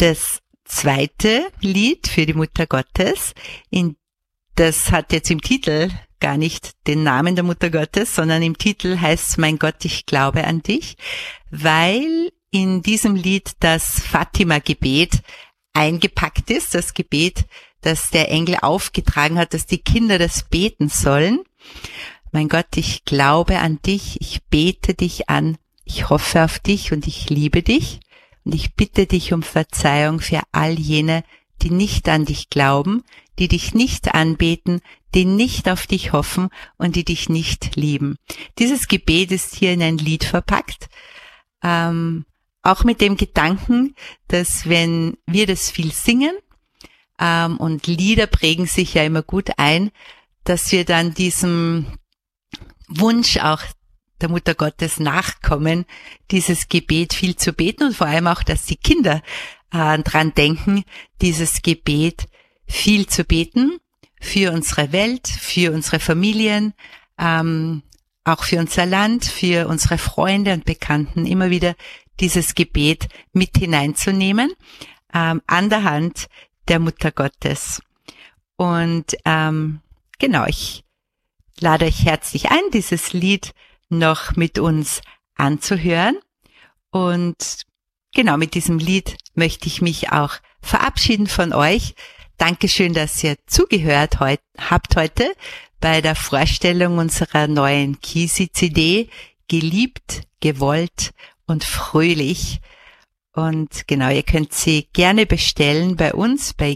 das zweite Lied für die Mutter Gottes. Das hat jetzt im Titel gar nicht den Namen der Mutter Gottes, sondern im Titel heißt es Mein Gott, ich glaube an dich, weil in diesem Lied das Fatima-Gebet eingepackt ist, das Gebet, das der Engel aufgetragen hat, dass die Kinder das beten sollen. Mein Gott, ich glaube an dich, ich bete dich an, ich hoffe auf dich und ich liebe dich und ich bitte dich um Verzeihung für all jene, die nicht an dich glauben, die dich nicht anbeten, die nicht auf dich hoffen und die dich nicht lieben. Dieses Gebet ist hier in ein Lied verpackt, auch mit dem Gedanken, dass wenn wir das viel singen, und Lieder prägen sich ja immer gut ein, dass wir dann diesem Wunsch auch der Mutter Gottes nachkommen, dieses Gebet viel zu beten und vor allem auch, dass die Kinder dran denken, dieses Gebet viel zu beten für unsere Welt, für unsere Familien, auch für unser Land, für unsere Freunde und Bekannten, immer wieder dieses Gebet mit hineinzunehmen, an der Hand der Mutter Gottes. Und genau, ich lade euch herzlich ein, dieses Lied noch mit uns anzuhören. Und genau, mit diesem Lied möchte ich mich auch verabschieden von euch. Dankeschön, dass ihr zugehört habt heute bei der Vorstellung unserer neuen Kisi-CD, Geliebt, gewollt und fröhlich. Und genau, ihr könnt sie gerne bestellen bei uns bei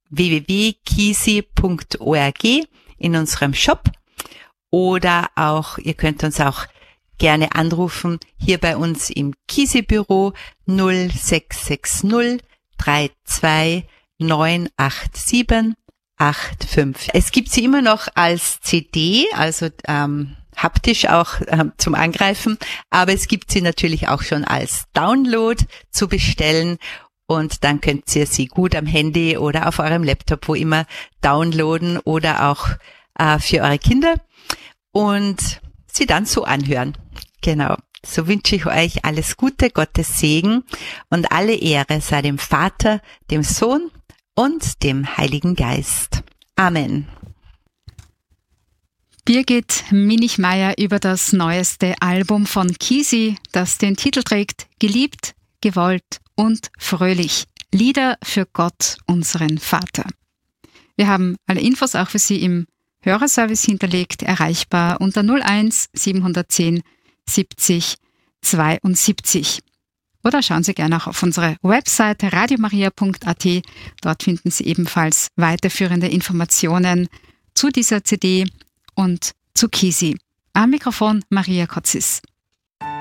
www.kisi.org in unserem Shop. Oder auch, ihr könnt uns auch gerne anrufen, hier bei uns im Kisi-Büro 0660 32 987 85. Es gibt sie immer noch als CD, also haptisch auch zum Angreifen, aber es gibt sie natürlich auch schon als Download zu bestellen und dann könnt ihr sie gut am Handy oder auf eurem Laptop, wo immer, downloaden oder auch für eure Kinder und sie dann so anhören. Genau. So wünsche ich euch alles Gute, Gottes Segen und alle Ehre sei dem Vater, dem Sohn und dem Heiligen Geist. Amen. Birgit Minichmeier über das neueste Album von Kisi, das den Titel trägt Geliebt, gewollt und fröhlich. Lieder für Gott, unseren Vater. Wir haben alle Infos auch für Sie im Hörerservice hinterlegt, erreichbar unter 01 710 70 72. Oder schauen Sie gerne auch auf unsere Webseite radiomaria.at. Dort finden Sie ebenfalls weiterführende Informationen zu dieser CD und zu Kisi. Am Mikrofon Maria Kotzis.